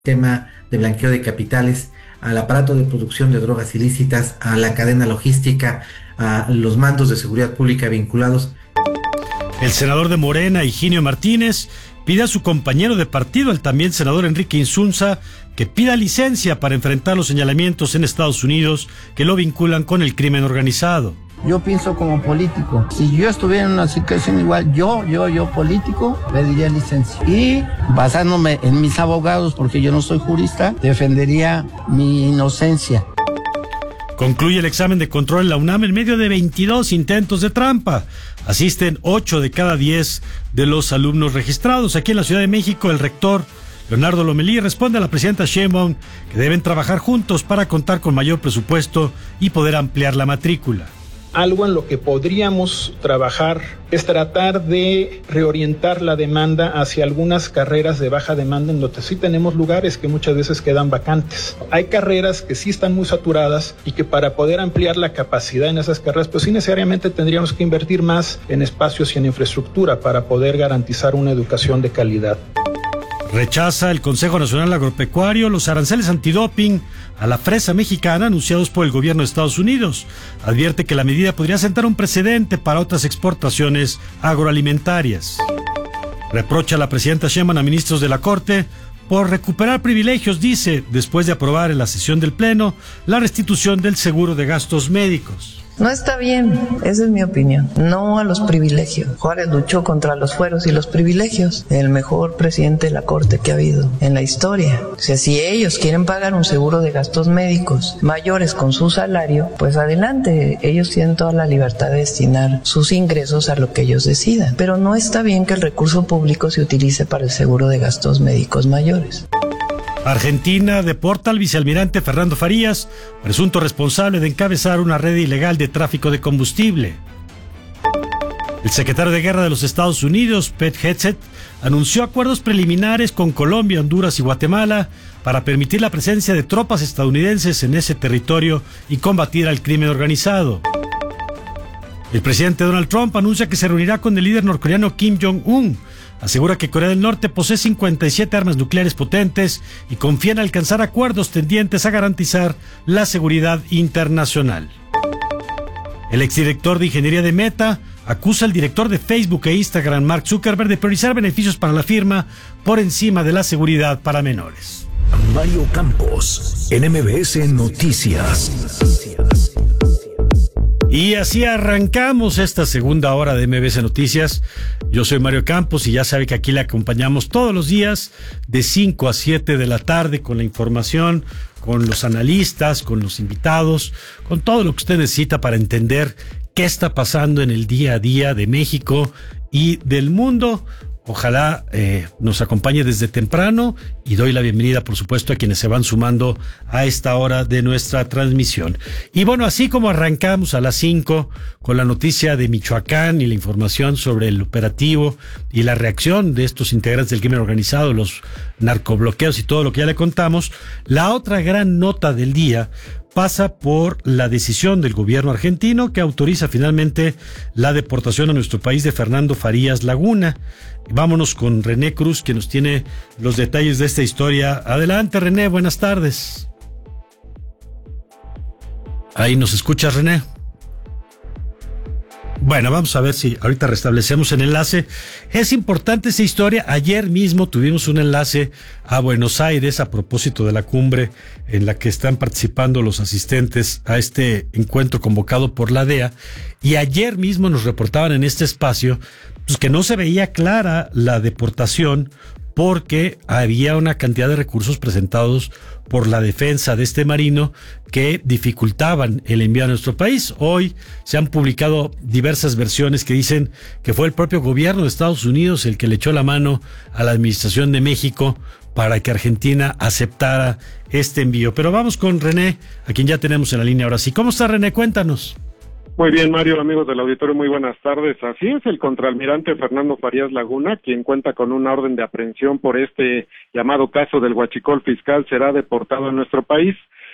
tema de blanqueo de capitales, al aparato de producción de drogas ilícitas, a la cadena logística, a los mandos de seguridad pública vinculados. El senador de Morena, Higinio Martínez, pide a su compañero de partido, el también senador Enrique Insunza, que pida licencia para enfrentar los señalamientos en Estados Unidos que lo vinculan con el crimen organizado. Yo pienso como político, si yo estuviera en una situación igual, yo político, pediría licencia. Y basándome en mis abogados, porque yo no soy jurista, defendería mi inocencia. Concluye el examen de control en la UNAM en medio de 22 intentos de trampa. Asisten 8 de cada 10 de los alumnos registrados. Aquí en la Ciudad de México, el rector Leonardo Lomelí responde a la presidenta Sheinbaum que deben trabajar juntos para contar con mayor presupuesto y poder ampliar la matrícula. Algo en lo que podríamos trabajar es tratar de reorientar la demanda hacia algunas carreras de baja demanda en donde sí tenemos lugares que muchas veces quedan vacantes. Hay carreras que sí están muy saturadas y que para poder ampliar la capacidad en esas carreras, pues sí necesariamente tendríamos que invertir más en espacios y en infraestructura para poder garantizar una educación de calidad. Rechaza el Consejo Nacional Agropecuario los aranceles antidoping a la fresa mexicana anunciados por el gobierno de Estados Unidos. Advierte que la medida podría sentar un precedente para otras exportaciones agroalimentarias. Reprocha a la presidenta Sheinbaum a ministros de la Corte por recuperar privilegios, dice, después de aprobar en la sesión del Pleno la restitución del seguro de gastos médicos. No está bien, esa es mi opinión. No a los privilegios. Juárez luchó contra los fueros y los privilegios. El mejor presidente de la Corte que ha habido en la historia. O sea, si ellos quieren pagar un seguro de gastos médicos mayores con su salario, pues adelante. Ellos tienen toda la libertad de destinar sus ingresos a lo que ellos decidan. Pero no está bien que el recurso público se utilice para el seguro de gastos médicos mayores. Argentina deporta al vicealmirante Fernando Farías, presunto responsable de encabezar una red ilegal de tráfico de combustible. El secretario de Guerra de los Estados Unidos, Pete Hegseth, anunció acuerdos preliminares con Colombia, Honduras y Guatemala para permitir la presencia de tropas estadounidenses en ese territorio y combatir al crimen organizado. El presidente Donald Trump anuncia que se reunirá con el líder norcoreano Kim Jong-un. Asegura que Corea del Norte posee 57 armas nucleares potentes y confía en alcanzar acuerdos tendientes a garantizar la seguridad internacional. El exdirector de ingeniería de Meta acusa al director de Facebook e Instagram, Mark Zuckerberg, de priorizar beneficios para la firma por encima de la seguridad para menores. Mario Campos, en MBS Noticias. Y así arrancamos esta segunda hora de MBS Noticias. Yo soy Mario Campos y ya sabe que aquí le acompañamos todos los días de 5 a 7 de la tarde con la información, con los analistas, con los invitados, con todo lo que usted necesita para entender qué está pasando en el día a día de México y del mundo. Ojalá nos acompañe desde temprano y doy la bienvenida, por supuesto, a quienes se van sumando a esta hora de nuestra transmisión. Y bueno, así como arrancamos a las 5 con la noticia de Michoacán y la información sobre el operativo y la reacción de estos integrantes del crimen organizado, los narcobloqueos y todo lo que ya le contamos, la otra gran nota del día pasa por la decisión del gobierno argentino que autoriza finalmente la deportación a nuestro país de Fernando Farías Laguna. Vámonos con René Cruz, que nos tiene los detalles de esta historia. Adelante, René, buenas tardes. Ahí nos escuchas, René. Bueno, vamos a ver si ahorita restablecemos el enlace. Es importante esa historia. Ayer mismo tuvimos un enlace a Buenos Aires a propósito de la cumbre en la que están participando los asistentes a este encuentro convocado por la DEA. Y ayer mismo nos reportaban en este espacio pues, que no se veía clara la deportación porque había una cantidad de recursos presentados por la defensa de este marino que dificultaban el envío a nuestro país. Hoy se han publicado diversas versiones que dicen que fue el propio gobierno de Estados Unidos el que le echó la mano a la administración de México para que Argentina aceptara este envío. Pero vamos con René, a quien ya tenemos en la línea ahora sí. ¿Cómo está, René? Cuéntanos. Muy bien, Mario, amigos del auditorio, muy buenas tardes. Así es, el contraalmirante Fernando Farías Laguna, quien cuenta con una orden de aprehensión por este llamado caso del huachicol fiscal, será deportado a nuestro país.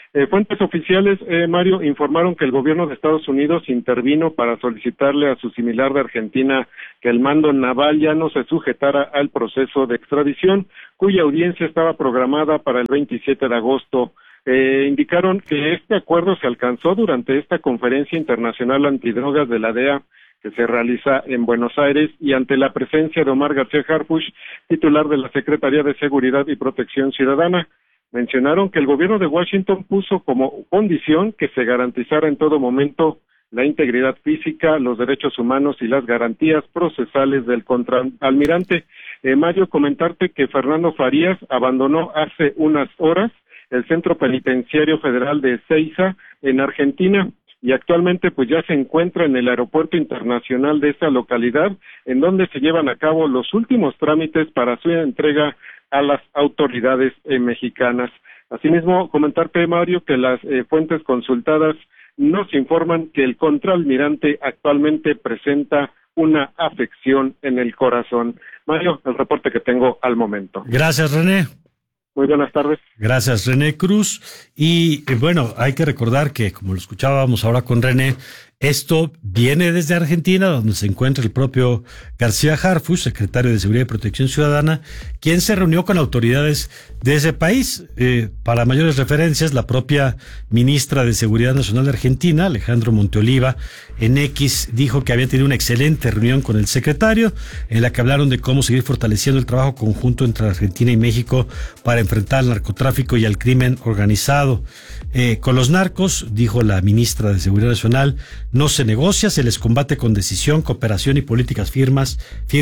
Fuentes oficiales, Mario, informaron que el gobierno de Estados Unidos intervino para solicitarle a su similar de Argentina que el mando naval ya no se sujetara al proceso de extradición, cuya audiencia estaba programada para el 27 de agosto. Indicaron que este acuerdo se alcanzó durante esta conferencia internacional antidrogas de la DEA que se realiza en Buenos Aires y ante la presencia de Omar García Harfuch, titular de la Secretaría de Seguridad y Protección Ciudadana. Mencionaron que el gobierno de Washington puso como condición que se garantizara en todo momento la integridad física, los derechos humanos y las garantías procesales del contraalmirante. Mario, comentarte que Fernando Farías abandonó hace unas horas el Centro Penitenciario Federal de Ezeiza en Argentina y actualmente pues ya se encuentra en el aeropuerto internacional de esa localidad, en donde se llevan a cabo los últimos trámites para su entrega a las autoridades mexicanas. Asimismo, comentarte, Mario, que las fuentes consultadas nos informan que el contraalmirante actualmente presenta una afección en el corazón. Mario, el reporte que tengo al momento. Gracias, René. Muy buenas tardes. Gracias, René Cruz. Y bueno, hay que recordar que, como lo escuchábamos ahora con René, esto viene desde Argentina, donde se encuentra el propio García Harfuch, secretario de Seguridad y Protección Ciudadana, quien se reunió con autoridades de ese país. Para mayores referencias, la propia ministra de Seguridad Nacional de Argentina, Alejandro Monteoliva, en X dijo que había tenido una excelente reunión con el secretario, en la que hablaron de cómo seguir fortaleciendo el trabajo conjunto entre Argentina y México para enfrentar al narcotráfico y al crimen organizado. Con los narcos, dijo la ministra de Seguridad Nacional, no se negocia, se les combate con decisión, cooperación y políticas firmes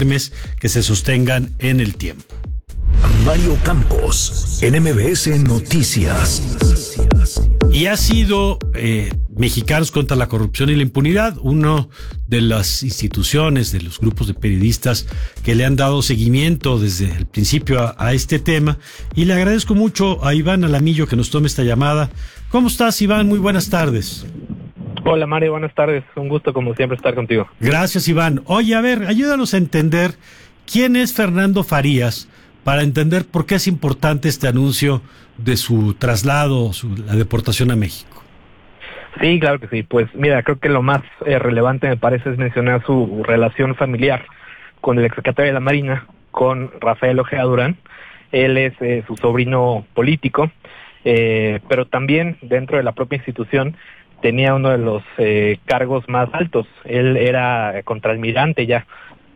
que se sostengan en el tiempo. Mario Campos, en MBS Noticias. Y ha sido Mexicanos contra la Corrupción y la Impunidad, una de las instituciones, de los grupos de periodistas que le han dado seguimiento desde el principio a este tema. Y le agradezco mucho a Iván Alamillo que nos tome esta llamada. ¿Cómo estás, Iván? Muy buenas tardes. Hola, Mario, buenas tardes. Un gusto, como siempre, estar contigo. Gracias, Iván. Oye, a ver, ayúdanos a entender quién es Fernando Farías, para entender por qué es importante este anuncio de su traslado, la deportación a México. Sí, claro que sí. Pues mira, creo que lo más relevante me parece es mencionar su relación familiar con el exsecretario de la Marina, con Rafael Ojeda Durán. Él es su sobrino político, pero también dentro de la propia institución tenía uno de los cargos más altos. Él era contraalmirante ya.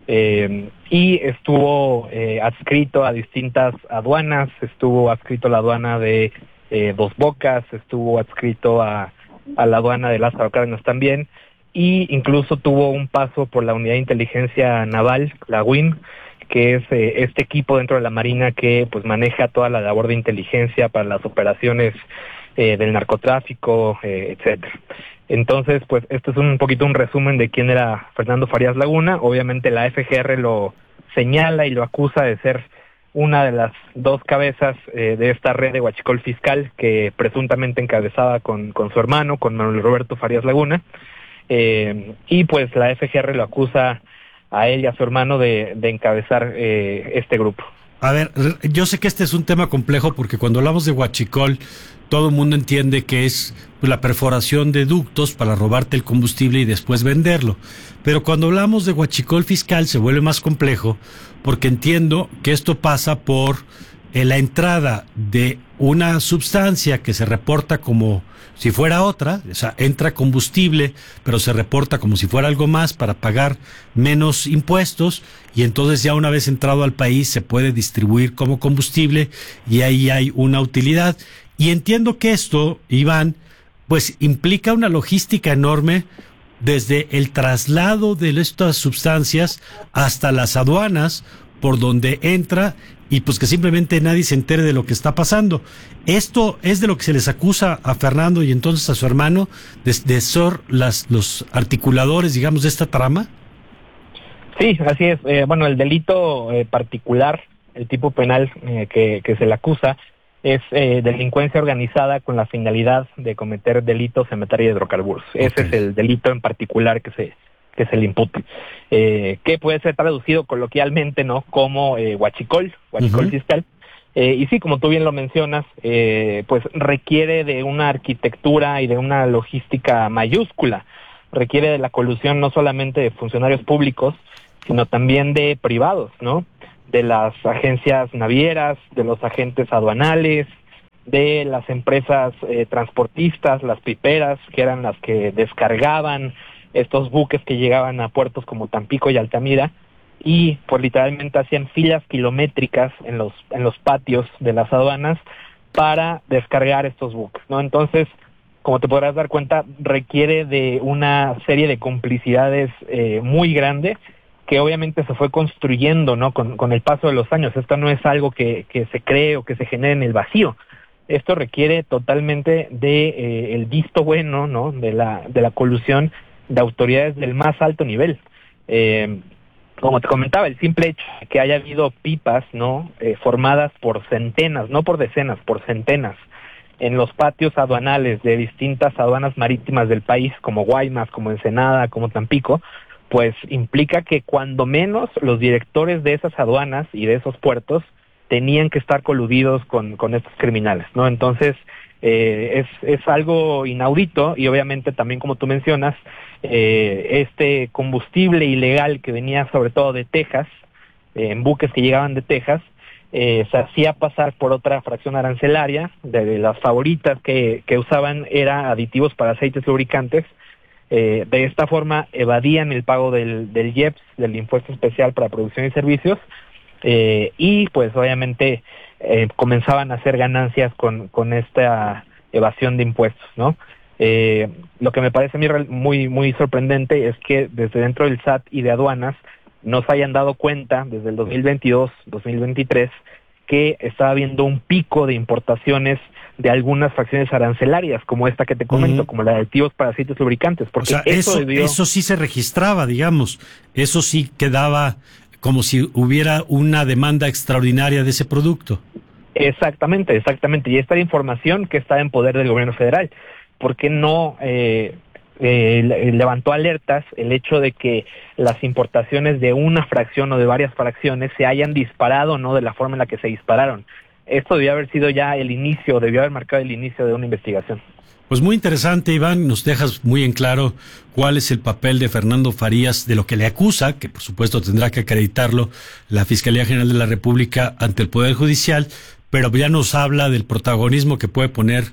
Y estuvo adscrito a distintas aduanas, estuvo adscrito a la aduana de Dos Bocas, estuvo adscrito a la aduana de Lázaro Cárdenas también, y incluso tuvo un paso por la Unidad de Inteligencia Naval, la UIN, que es este equipo dentro de la Marina que pues maneja toda la labor de inteligencia para las operaciones del narcotráfico, etcétera. Entonces, pues esto es un poquito un resumen de quién era Fernando Farías Laguna. Obviamente la FGR lo señala y lo acusa de ser una de las dos cabezas de esta red de huachicol fiscal que presuntamente encabezaba con su hermano, con Manuel Roberto Farías Laguna. Y pues la FGR lo acusa a él y a su hermano de encabezar este grupo. A ver, yo sé que este es un tema complejo porque cuando hablamos de huachicol, todo el mundo entiende que es la perforación de ductos para robarte el combustible y después venderlo. Pero cuando hablamos de huachicol fiscal se vuelve más complejo porque entiendo que esto pasa por la entrada de una sustancia que se reporta como si fuera otra, o sea, entra combustible, pero se reporta como si fuera algo más para pagar menos impuestos, y entonces ya una vez entrado al país se puede distribuir como combustible y ahí hay una utilidad. Y entiendo que esto, Iván, pues implica una logística enorme desde el traslado de estas sustancias hasta las aduanas por donde entra y pues que simplemente nadie se entere de lo que está pasando. Esto es de lo que se les acusa a Fernando y entonces a su hermano de ser los articuladores, digamos, de esta trama. Sí, así es. Bueno, el delito particular, el tipo penal que se le acusa es delincuencia organizada con la finalidad de cometer delitos en materia de hidrocarburos. Okay. Ese es el delito en particular que se le imputa, que puede ser traducido coloquialmente, ¿no?, como huachicol fiscal, Y sí, como tú bien lo mencionas, pues requiere de una arquitectura y de una logística mayúscula. Requiere de la colusión no solamente de funcionarios públicos, sino también de privados, ¿no? De las agencias navieras, de los agentes aduanales, de las empresas transportistas, las piperas, que eran las que descargaban estos buques que llegaban a puertos como Tampico y Altamira, y pues literalmente hacían filas kilométricas en los patios de las aduanas para descargar estos buques, ¿no? Entonces, como te podrás dar cuenta, requiere de una serie de complicidades muy grande, que obviamente se fue construyendo, ¿no? Con el paso de los años. Esto no es algo que se cree o que se genere en el vacío. Esto requiere totalmente de el visto bueno, ¿no? De la colusión de autoridades del más alto nivel. Como te comentaba, el simple hecho de que haya habido pipas, ¿no? Formadas por centenas, no por decenas, por centenas, en los patios aduanales de distintas aduanas marítimas del país, como Guaymas, como Ensenada, como Tampico, pues implica que cuando menos los directores de esas aduanas y de esos puertos tenían que estar coludidos con estos criminales, ¿no? Entonces, es algo inaudito, y obviamente también, como tú mencionas, este combustible ilegal que venía sobre todo de Texas, en buques que llegaban de Texas, se hacía pasar por otra fracción arancelaria. De las favoritas que usaban era aditivos para aceites lubricantes. De esta forma evadían el pago del IEPS, del Impuesto Especial para Producción y Servicios, y pues obviamente comenzaban a hacer ganancias con esta evasión de impuestos, ¿no? Lo que me parece a mí muy, muy sorprendente es que desde dentro del SAT y de aduanas no se hayan dado cuenta desde el 2022, 2023, que estaba habiendo un pico de importaciones de algunas fracciones arancelarias, como esta que te comento, como la de aditivos para aceites lubricantes. Porque o sea, eso sí se registraba, digamos, eso sí quedaba como si hubiera una demanda extraordinaria de ese producto. Exactamente, y esta era información que está en poder del gobierno federal. ¿Por qué no levantó alertas el hecho de que las importaciones de una fracción o de varias fracciones se hayan disparado, ¿no? De la forma en la que se dispararon? Esto debió haber sido ya debió haber marcado el inicio de una investigación. Pues muy interesante, Iván, nos dejas muy en claro cuál es el papel de Fernando Farías, de lo que le acusa, que por supuesto tendrá que acreditarlo la Fiscalía General de la República ante el Poder Judicial, pero ya nos habla del protagonismo que puede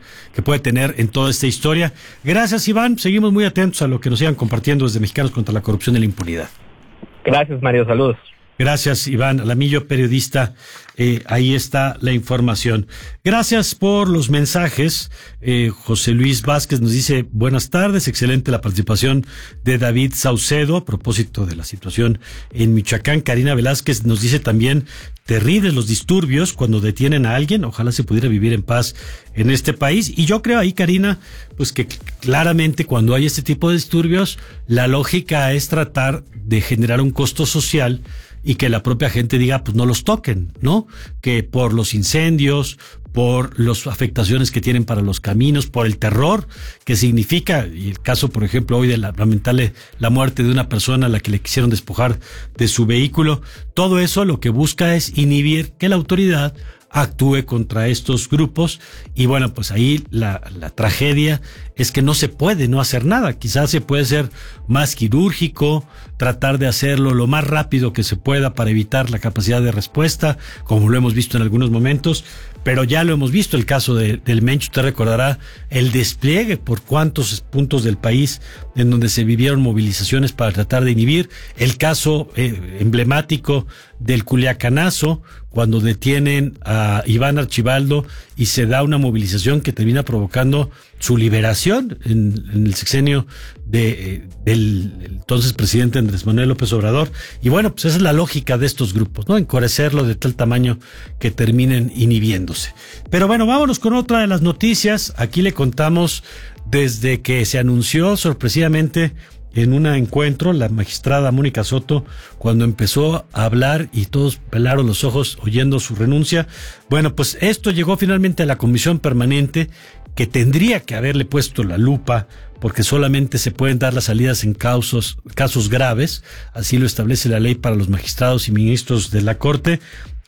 tener en toda esta historia. Gracias, Iván, seguimos muy atentos a lo que nos sigan compartiendo desde Mexicanos contra la Corrupción y la Impunidad. Gracias, Mario, saludos. Gracias, Iván Alamillo, periodista. Ahí está la información. Gracias por los mensajes. José Luis Vázquez nos dice, buenas tardes, excelente la participación de David Saucedo a propósito de la situación en Michoacán. Karina Velázquez nos dice también, terribles los disturbios cuando detienen a alguien, ojalá se pudiera vivir en paz en este país. Y yo creo ahí, Karina, pues que claramente cuando hay este tipo de disturbios, la lógica es tratar de generar un costo social y que la propia gente diga, pues no los toquen, ¿no? Que por los incendios, por las afectaciones que tienen para los caminos, por el terror que significa, y el caso, por ejemplo, hoy de la lamentable la muerte de una persona a la que le quisieron despojar de su vehículo, todo eso lo que busca es inhibir que la autoridad actúe contra estos grupos. Y bueno, pues ahí la tragedia es que no se puede no hacer nada. Quizás se puede ser más quirúrgico, tratar de hacerlo lo más rápido que se pueda para evitar la capacidad de respuesta, como lo hemos visto en algunos momentos, pero ya lo hemos visto, el caso del Mencho. Usted recordará el despliegue por cuántos puntos del país en donde se vivieron movilizaciones para tratar de inhibir, el caso emblemático del Culiacanazo, cuando detienen a Iván Archibaldo y se da una movilización que termina provocando su liberación en el sexenio del entonces presidente Andrés Manuel López Obrador. Y bueno, pues esa es la lógica de estos grupos, ¿no? Encarecerlo de tal tamaño que terminen inhibiéndose. Pero bueno, vámonos con otra de las noticias. Aquí le contamos desde que se anunció sorpresivamente en un encuentro, la magistrada Mónica Soto, cuando empezó a hablar y todos pelaron los ojos oyendo su renuncia. Bueno, pues esto llegó finalmente a la comisión permanente, que tendría que haberle puesto la lupa, porque solamente se pueden dar las salidas en casos graves, así lo establece la ley para los magistrados y ministros de la Corte.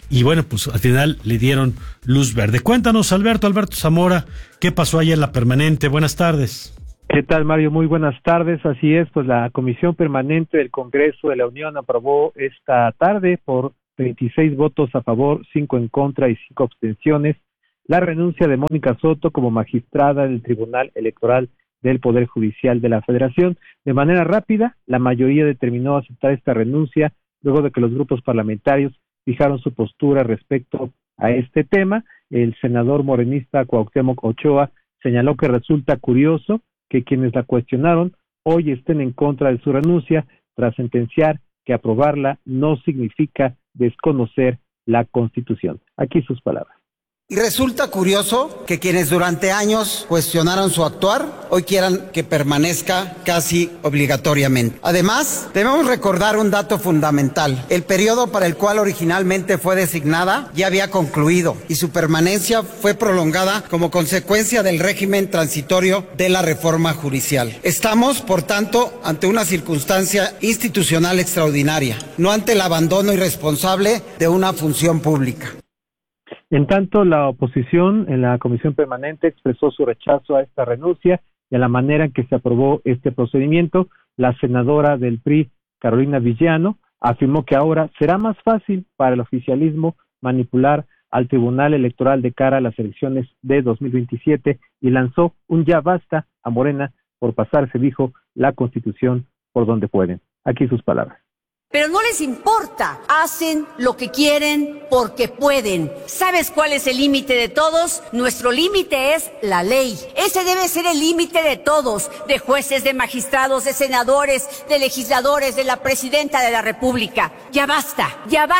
y bueno, pues al final le dieron luz verde. Cuéntanos, Alberto Zamora, ¿qué pasó ayer en la permanente? Buenas tardes. ¿Qué tal, Mario? Muy buenas tardes. Así es, pues la Comisión Permanente del Congreso de la Unión aprobó esta tarde por 26 votos a favor, 5 en contra y 5 abstenciones la renuncia de Mónica Soto como magistrada del Tribunal Electoral del Poder Judicial de la Federación. De manera rápida, la mayoría determinó aceptar esta renuncia luego de que los grupos parlamentarios fijaron su postura respecto a este tema. El senador morenista Cuauhtémoc Ochoa señaló que resulta curioso que quienes la cuestionaron hoy estén en contra de su renuncia, tras sentenciar que aprobarla no significa desconocer la Constitución. Aquí sus palabras. Y resulta curioso que quienes durante años cuestionaron su actuar, hoy quieran que permanezca casi obligatoriamente. Además, debemos recordar un dato fundamental. El periodo para el cual originalmente fue designada ya había concluido y su permanencia fue prolongada como consecuencia del régimen transitorio de la reforma judicial. Estamos, por tanto, ante una circunstancia institucional extraordinaria, no ante el abandono irresponsable de una función pública. En tanto, la oposición en la Comisión Permanente expresó su rechazo a esta renuncia y a la manera en que se aprobó este procedimiento. La senadora del PRI, Carolina Villano, afirmó que ahora será más fácil para el oficialismo manipular al Tribunal Electoral de cara a las elecciones de 2027 y lanzó un ya basta a Morena por pasarse, dijo, la Constitución por donde pueden. Aquí sus palabras. Pero no les importa, hacen lo que quieren porque pueden. ¿Sabes cuál es el límite de todos? Nuestro límite es la ley. Ese debe ser el límite de todos, de jueces, de magistrados, de senadores, de legisladores, de la presidenta de la República. Ya basta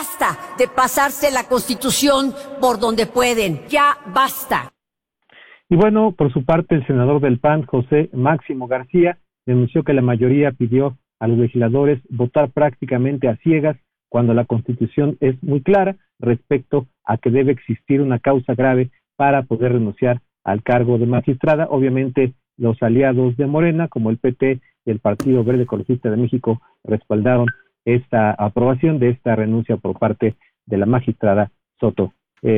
de pasarse la Constitución por donde pueden. Ya basta. Y bueno, por su parte, el senador del PAN, José Máximo García, denunció que la mayoría pidió a los legisladores votar prácticamente a ciegas cuando la Constitución es muy clara respecto a que debe existir una causa grave para poder renunciar al cargo de magistrada. Obviamente, los aliados de Morena, como el PT y el Partido Verde Ecologista de México, respaldaron esta aprobación de esta renuncia por parte de la magistrada Soto.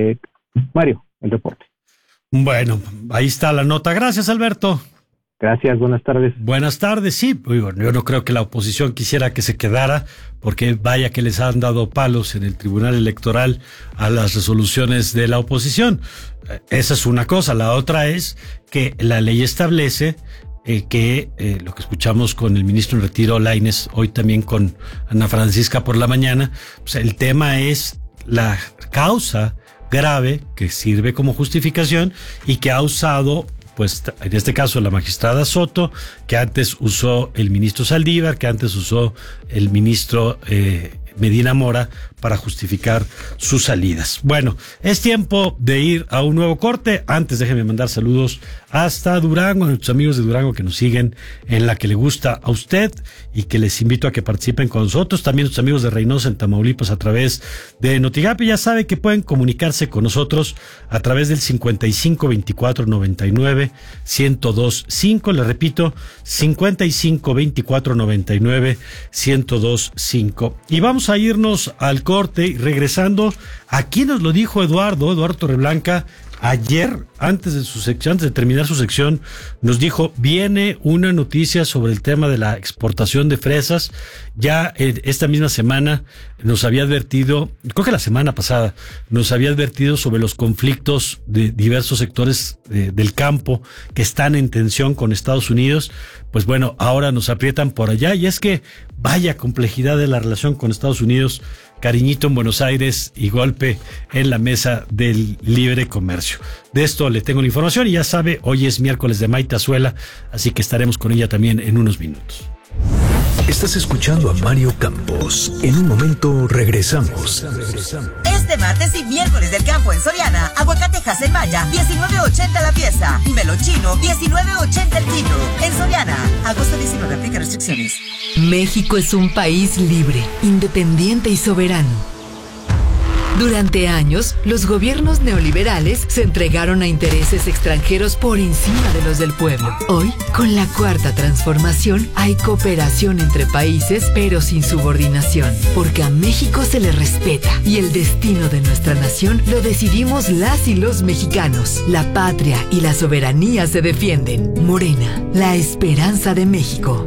Mario, el reporte. Bueno, ahí está la nota. Gracias, Alberto. Gracias, buenas tardes. Buenas tardes, sí. Bueno, yo no creo que la oposición quisiera que se quedara, porque vaya que les han dado palos en el Tribunal Electoral a las resoluciones de la oposición. Esa es una cosa. La otra es que la ley establece que lo que escuchamos con el ministro en retiro, Lainez, hoy también con Ana Francisca por la mañana, pues el tema es la causa grave que sirve como justificación y que ha usado, pues en este caso la magistrada Soto, que antes usó el ministro Saldívar, que antes usó el ministro Medina Mora para justificar sus salidas. Bueno, es tiempo de ir a un nuevo corte. Antes déjenme mandar saludos hasta Durango, a nuestros amigos de Durango que nos siguen en La Que Le Gusta a Usted y que les invito a que participen con nosotros. También nuestros amigos de Reynosa en Tamaulipas a través de Notigape. Ya sabe que pueden comunicarse con nosotros a través del 55 24 99 1025. Les repito, 55 24 99 1025. Y vamos a irnos al corte y regresando, aquí nos lo dijo Eduardo Torreblanca ayer, antes de terminar su sección, nos dijo, viene una noticia sobre el tema de la exportación de fresas. Ya esta misma semana nos había advertido, creo que la semana pasada, nos había advertido sobre los conflictos de diversos sectores del campo que están en tensión con Estados Unidos. Pues bueno, ahora nos aprietan por allá y es que vaya complejidad de la relación con Estados Unidos, cariñito en Buenos Aires y golpe en la mesa del libre comercio. De esto le tengo la información y ya sabe, hoy es miércoles de Maite Azuela, así que estaremos con ella también en unos minutos. Estás escuchando a Mario Campos. En un momento regresamos. Este martes y miércoles del campo en Soriana, aguacatejas en Maya, 19.80 la pieza. Melón chino, 19.80 el kilo. En Soriana, agosto 19, aplica restricciones. México es un país libre, independiente y soberano. Durante años, los gobiernos neoliberales se entregaron a intereses extranjeros por encima de los del pueblo. Hoy, con la Cuarta Transformación, hay cooperación entre países, pero sin subordinación, porque a México se le respeta y el destino de nuestra nación lo decidimos las y los mexicanos. La patria y la soberanía se defienden. Morena, la esperanza de México.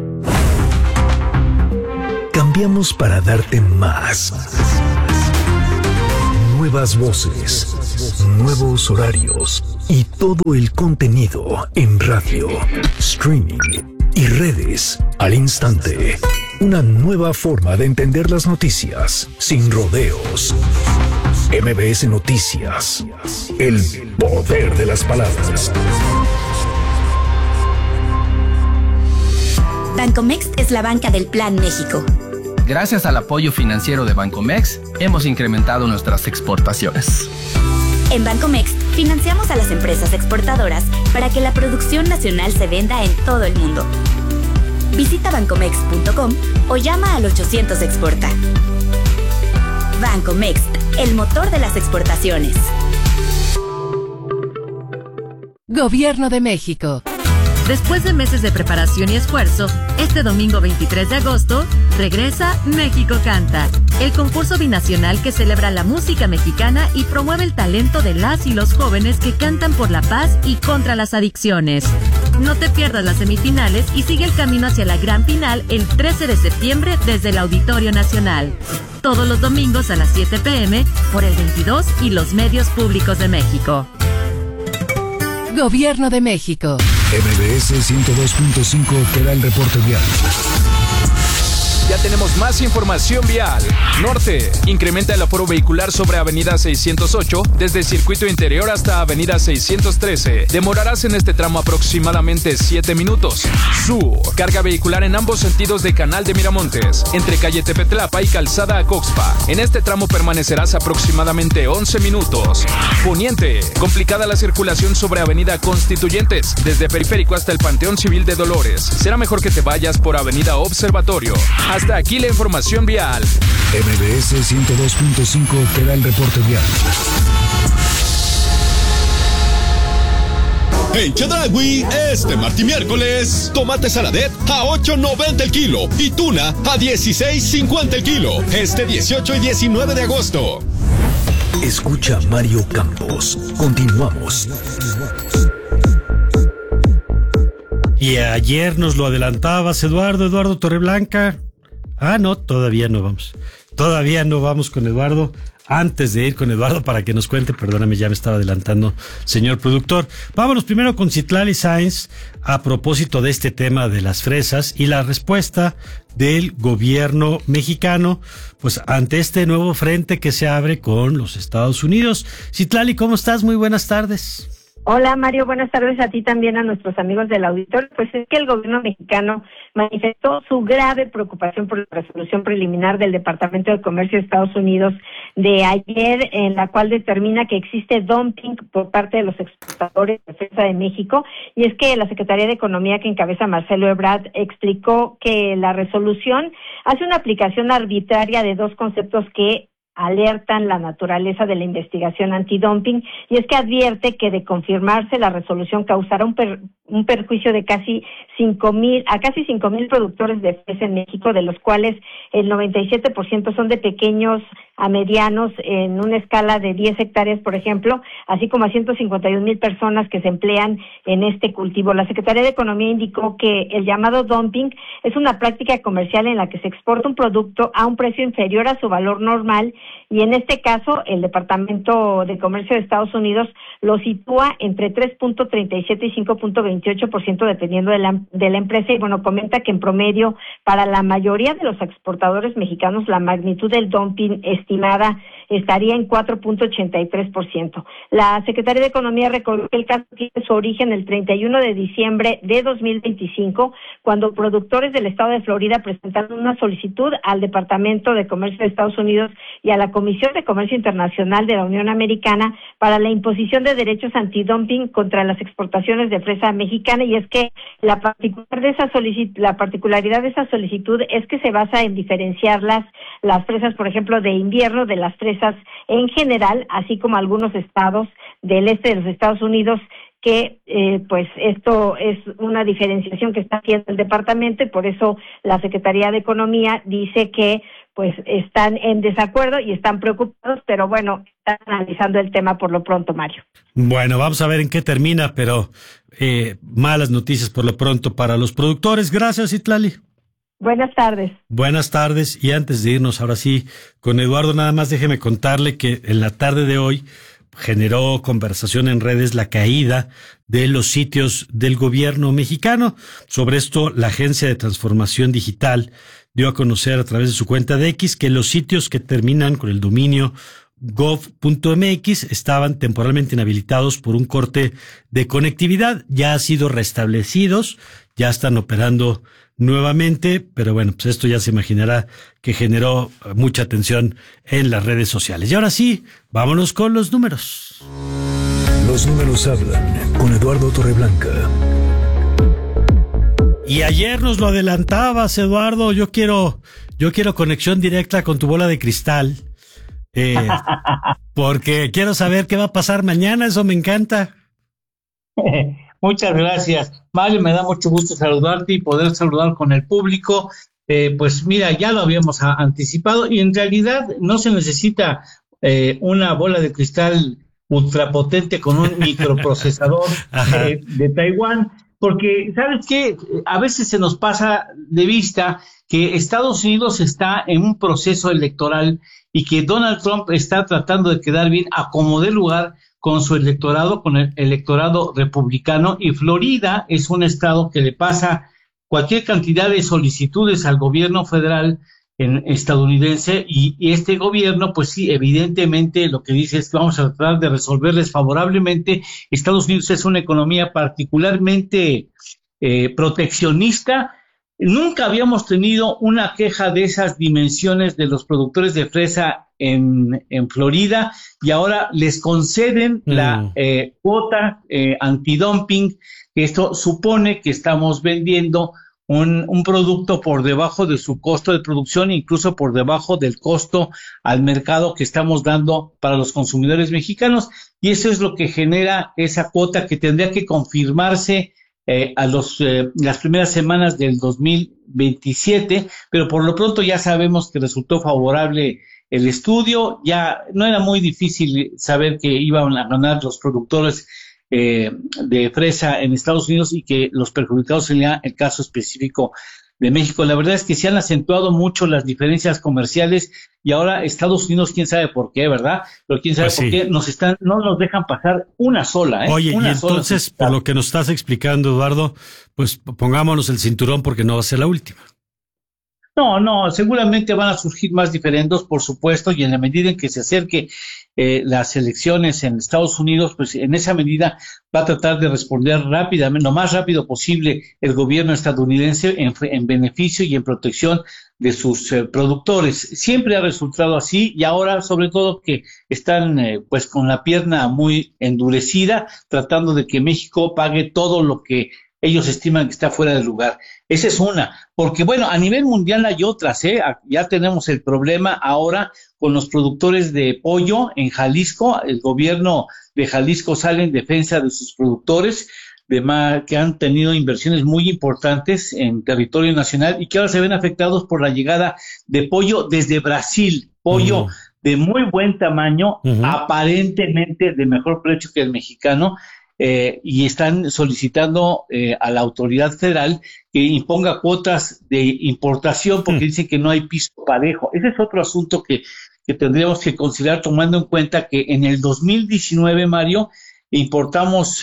Cambiamos para darte más. Nuevas voces, nuevos horarios y todo el contenido en radio, streaming y redes al instante. Una nueva forma de entender las noticias sin rodeos. MBS Noticias, el poder de las palabras. Bancomext es la banca del Plan México. Gracias al apoyo financiero de Bancomext, hemos incrementado nuestras exportaciones. En Bancomext, financiamos a las empresas exportadoras para que la producción nacional se venda en todo el mundo. Visita bancomext.com o llama al 800 Exporta. Bancomext, el motor de las exportaciones. Gobierno de México. Después de meses de preparación y esfuerzo, este domingo 23 de agosto, regresa México Canta, el concurso binacional que celebra la música mexicana y promueve el talento de las y los jóvenes que cantan por la paz y contra las adicciones. No te pierdas las semifinales y sigue el camino hacia la gran final el 13 de septiembre desde el Auditorio Nacional. Todos los domingos a las 7 p.m. por el 22 y los medios públicos de México. Gobierno de México. MBS 102.5 te da el reporte vial. Ya tenemos más información vial. Norte, incrementa el aforo vehicular sobre Avenida 608 desde Circuito Interior hasta Avenida 613. Demorarás en este tramo aproximadamente 7 minutos. Sur, carga vehicular en ambos sentidos de Canal de Miramontes, entre calle Tepetlapa y Calzada Acoxpa. En este tramo permanecerás aproximadamente 11 minutos. Poniente, complicada la circulación sobre Avenida Constituyentes, desde Periférico hasta el Panteón Civil de Dolores. Será mejor que te vayas por Avenida Observatorio. Hasta aquí la información vial. MBS 102.5 te da el reporte vial. En Chedraui, este martes y miércoles, tomate saladet a $8.90 el kilo y tuna a $16.50 el kilo. Este 18 y 19 de agosto. Escucha Mario Campos. Continuamos. Y ayer nos lo adelantabas, Eduardo Torreblanca. No, todavía no vamos. Todavía no vamos con Eduardo. Antes de ir con Eduardo para que nos cuente, perdóname, ya me estaba adelantando, señor productor. Vámonos primero con Citlali Sáenz a propósito de este tema de las fresas y la respuesta del gobierno mexicano, pues ante este nuevo frente que se abre con los Estados Unidos. Citlali, ¿cómo estás? Muy buenas tardes. Hola Mario, buenas tardes a ti también, a nuestros amigos del auditorio. Pues es que el gobierno mexicano manifestó su grave preocupación por la resolución preliminar del Departamento de Comercio de Estados Unidos de ayer, en la cual determina que existe dumping por parte de los exportadores de fresa de México. Y es que la Secretaría de Economía, que encabeza Marcelo Ebrard, explicó que la resolución hace una aplicación arbitraria de dos conceptos que alertan la naturaleza de la investigación antidumping, y es que advierte que de confirmarse la resolución causará un perjuicio de casi 5,000 productores de fresa en México, de los cuales el 97% son de pequeños a medianos en una escala de 10 hectáreas, por ejemplo, así como a 151,000 personas que se emplean en este cultivo. La Secretaría de Economía indicó que el llamado dumping es una práctica comercial en la que se exporta un producto a un precio inferior a su valor normal, y en este caso el Departamento de Comercio de Estados Unidos lo sitúa entre 3.37 y 5.28% dependiendo de la empresa, y bueno, comenta que en promedio para la mayoría de los exportadores mexicanos la magnitud del dumping estimada estaría en 4.83%. La Secretaría de Economía recordó que el caso tiene su origen el 31 de diciembre de 2025, cuando productores del estado de Florida presentaron una solicitud al Departamento de Comercio de Estados Unidos y a la Comisión de Comercio Internacional de la Unión Americana para la imposición de derechos antidumping contra las exportaciones de fresa mexicana, y es que la particularidad de esa solicitud es que se basa en diferenciar las fresas, por ejemplo, de invierno invierno de las fresas en general, así como algunos estados del este de los Estados Unidos, que pues esto es una diferenciación que está haciendo el departamento, y por eso la Secretaría de Economía dice que pues están en desacuerdo y están preocupados, pero bueno, están analizando el tema por lo pronto, Mario. Bueno, vamos a ver en qué termina, pero malas noticias por lo pronto para los productores. Gracias, Citlali. Buenas tardes. Buenas tardes, y antes de irnos ahora sí con Eduardo, nada más déjeme contarle que en la tarde de hoy generó conversación en redes la caída de los sitios del gobierno mexicano. Sobre esto, la Agencia de Transformación Digital dio a conocer a través de su cuenta de X que los sitios que terminan con el dominio gov.mx estaban temporalmente inhabilitados por un corte de conectividad. Ya han sido restablecidos, ya están operando nuevamente, pero bueno, pues esto ya se imaginará que generó mucha atención en las redes sociales. Y ahora sí, vámonos con los números. Los números hablan con Eduardo Torreblanca. Y ayer nos lo adelantabas, Eduardo. Yo quiero conexión directa con tu bola de cristal, porque quiero saber qué va a pasar mañana. Eso me encanta. Muchas gracias, Mario. Me da mucho gusto saludarte y poder saludar con el público. Pues mira, ya lo habíamos anticipado, y en realidad no se necesita una bola de cristal ultrapotente con un microprocesador de Taiwán, porque ¿sabes qué? A veces se nos pasa de vista que Estados Unidos está en un proceso electoral y que Donald Trump está tratando de quedar bien a como dé lugar con su electorado, con el electorado republicano, y Florida es un estado que le pasa cualquier cantidad de solicitudes al gobierno federal estadounidense, y este gobierno, pues sí, evidentemente lo que dice es que vamos a tratar de resolverles favorablemente. Estados Unidos es una economía particularmente proteccionista. Nunca habíamos tenido una queja de esas dimensiones de los productores de fresa en Florida, y ahora les conceden la cuota antidumping, que esto supone que estamos vendiendo un producto por debajo de su costo de producción, incluso por debajo del costo al mercado que estamos dando para los consumidores mexicanos, y eso es lo que genera esa cuota que tendría que confirmarse las primeras semanas del 2027, pero por lo pronto ya sabemos que resultó favorable el estudio. Ya no era muy difícil saber que iban a ganar los productores de fresa en Estados Unidos, y que los perjudicados sería el caso específico de México. La verdad es que se han acentuado mucho las diferencias comerciales, y ahora Estados Unidos, quién sabe por qué, ¿verdad? Pero quién sabe por qué no nos dejan pasar una sola. Oye, una y entonces, por lo que nos estás explicando, Eduardo, pues pongámonos el cinturón, porque no va a ser la última. No, seguramente van a surgir más diferendos, por supuesto, y en la medida en que se acerque las elecciones en Estados Unidos, pues en esa medida va a tratar de responder rápidamente, lo más rápido posible, el gobierno estadounidense en beneficio y en protección de sus productores. Siempre ha resultado así, y ahora sobre todo que están pues con la pierna muy endurecida, tratando de que México pague todo lo que ellos estiman que está fuera de lugar. Esa es una, porque bueno, a nivel mundial hay otras, ya tenemos el problema ahora con los productores de pollo en Jalisco. El gobierno de Jalisco sale en defensa de sus productores, que han tenido inversiones muy importantes en territorio nacional y que ahora se ven afectados por la llegada de pollo desde Brasil, pollo de muy buen tamaño, aparentemente de mejor precio que el mexicano. Y están solicitando a la autoridad federal que imponga cuotas de importación, porque dicen que no hay piso parejo. Ese es otro asunto que tendríamos que considerar, tomando en cuenta que en el 2019, Mario, importamos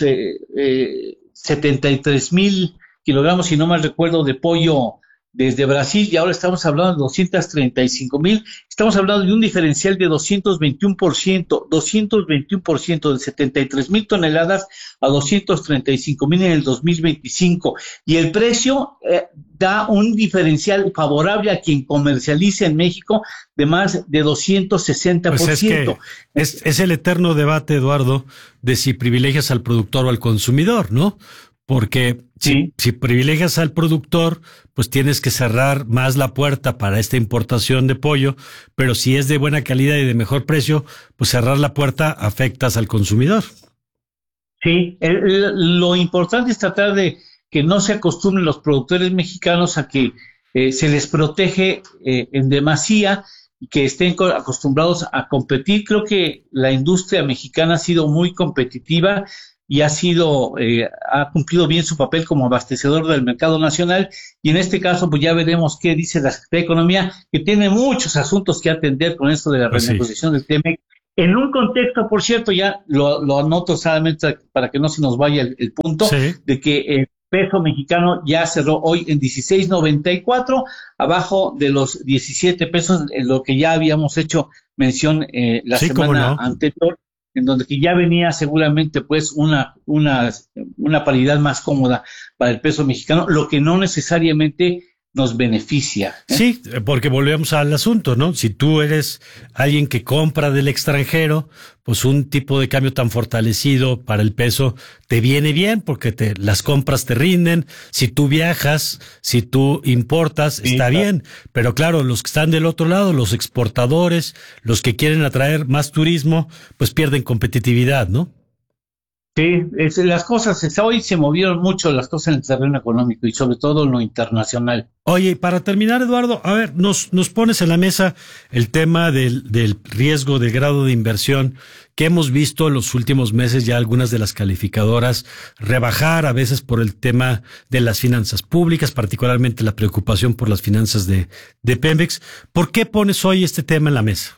73,000 kilogramos, si no mal recuerdo, de pollo desde Brasil, y ahora estamos hablando de 235,000. Estamos hablando de un diferencial de 221%, de 73,000 toneladas a 235,000 en el 2025. Y el precio da un diferencial favorable a quien comercialice en México de más de 260%. Pues es el eterno debate, Eduardo, de si privilegias al productor o al consumidor, ¿no? porque si privilegias al productor, pues tienes que cerrar más la puerta para esta importación de pollo, pero si es de buena calidad y de mejor precio, pues cerrar la puerta afectas al consumidor. Sí, lo importante es tratar de que no se acostumbren los productores mexicanos a que se les protege en demasía y que estén acostumbrados a competir. Creo que la industria mexicana ha sido muy competitiva y ha cumplido bien su papel como abastecedor del mercado nacional, y en este caso pues ya veremos qué dice la Secretaría de Economía, que tiene muchos asuntos que atender con esto de la renegociación del TEMEC, en un contexto, por cierto, ya lo anoto solamente para que no se nos vaya el punto, de que el peso mexicano ya cerró hoy en 16.94, abajo de los 17 pesos, en lo que ya habíamos hecho mención la semana anterior, en donde que ya venía seguramente pues una paridad más cómoda para el peso mexicano, lo que no necesariamente nos beneficia. Sí, porque volvemos al asunto, ¿no? Si tú eres alguien que compra del extranjero, pues un tipo de cambio tan fortalecido para el peso te viene bien porque las compras te rinden. Si tú viajas, si tú importas, está bien. Pero claro, los que están del otro lado, los exportadores, los que quieren atraer más turismo, pues pierden competitividad, ¿no? Sí, las cosas, hoy se movieron mucho las cosas en el terreno económico y sobre todo en lo internacional. Oye, para terminar, Eduardo, a ver, nos pones en la mesa el tema del riesgo, del grado de inversión que hemos visto en los últimos meses ya algunas de las calificadoras rebajar, a veces por el tema de las finanzas públicas, particularmente la preocupación por las finanzas de Pemex. ¿Por qué pones hoy este tema en la mesa?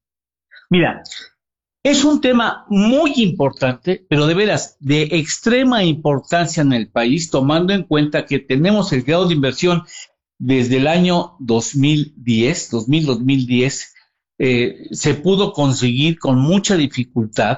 Mira, es un tema muy importante, pero de veras, de extrema importancia en el país, tomando en cuenta que tenemos el grado de inversión desde el año 2010, se pudo conseguir con mucha dificultad,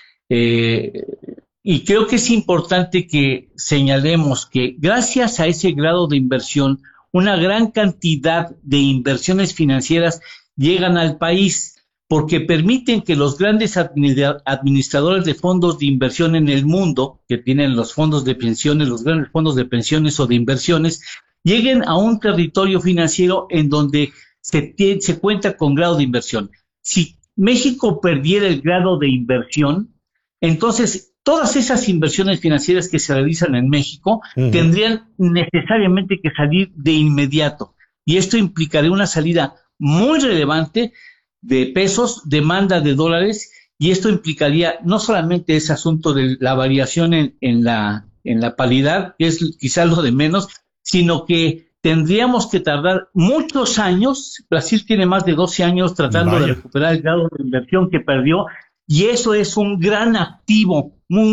y creo que es importante que señalemos que gracias a ese grado de inversión, una gran cantidad de inversiones financieras llegan al país, porque permiten que los grandes administradores de fondos de inversión en el mundo, que tienen los fondos de pensiones, los grandes fondos de pensiones o de inversiones, lleguen a un territorio financiero en donde se cuenta con grado de inversión. Si México perdiera el grado de inversión, entonces todas esas inversiones financieras que se realizan en México tendrían necesariamente que salir de inmediato. Y esto implicaría una salida muy relevante de pesos, demanda de dólares, y esto implicaría no solamente ese asunto de la variación en la paridad, que es quizás lo de menos, sino que tendríamos que tardar muchos años. Brasil tiene más de 12 años tratando de recuperar el grado de inversión que perdió, y eso es un gran activo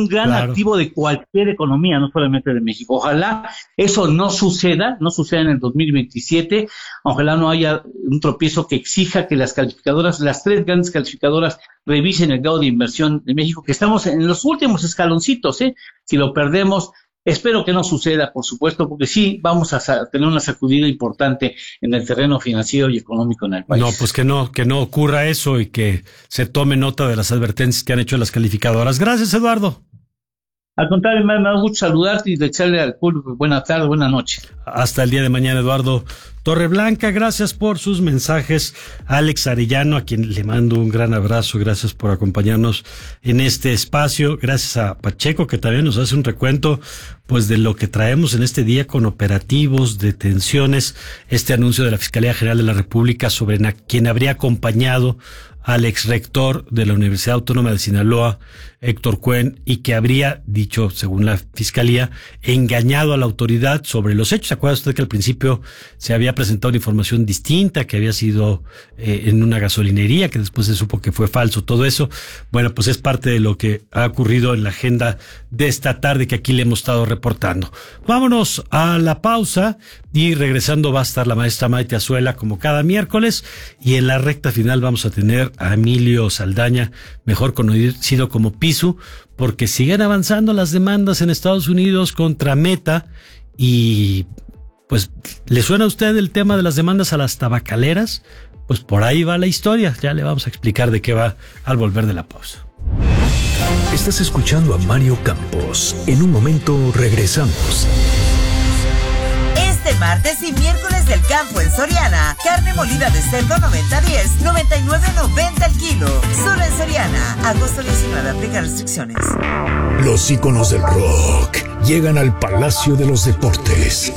de cualquier economía, no solamente de México. Ojalá eso no suceda en el 2027, ojalá no haya un tropiezo que exija que las calificadoras, las tres grandes calificadoras, revisen el grado de inversión de México, que estamos en los últimos escaloncitos, si lo perdemos. Espero que no suceda, por supuesto, porque sí vamos a tener una sacudida importante en el terreno financiero y económico en el país. No, pues que no ocurra eso y que se tome nota de las advertencias que han hecho las calificadoras. Gracias, Eduardo. Al contrario, me da mucho saludarte y desearle al público buena tarde, buena noche. Hasta el día de mañana, Eduardo Torreblanca. Gracias por sus mensajes. Alex Arellano, a quien le mando un gran abrazo. Gracias por acompañarnos en este espacio. Gracias a Pacheco, que también nos hace un recuento pues de lo que traemos en este día con operativos, detenciones, este anuncio de la Fiscalía General de la República sobre quien habría acompañado al exrector de la Universidad Autónoma de Sinaloa, Héctor Cuen, y que habría dicho, según la Fiscalía, engañado a la autoridad sobre los hechos. ¿Se acuerda usted que al principio se había presentado una información distinta, que había sido en una gasolinería, que después se supo que fue falso, todo eso? Bueno, pues es parte de lo que ha ocurrido en la agenda de esta tarde que aquí le hemos estado reportando. Vámonos a la pausa y regresando va a estar la maestra Maite Azuela como cada miércoles, y en la recta final vamos a tener a Emilio Saldaña, mejor conocido como Pisu, porque siguen avanzando las demandas en Estados Unidos contra Meta. Y pues, ¿le suena a usted el tema de las demandas a las tabacaleras? Pues por ahí va la historia, ya le vamos a explicar de qué va al volver de la pausa. Estás escuchando a Mario Campos. En un momento regresamos. Este martes y miércoles del campo en Soriana. Carne molida de cerdo 90-10, 99.90 el kilo. Solo en Soriana. Agosto 19. Aplica restricciones. Los íconos del rock llegan al Palacio de los Deportes.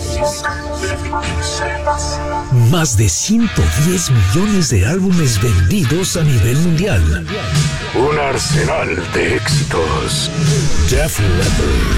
Más de 110 millones de álbumes vendidos a nivel mundial. Un arsenal de éxitos. Def Leppard,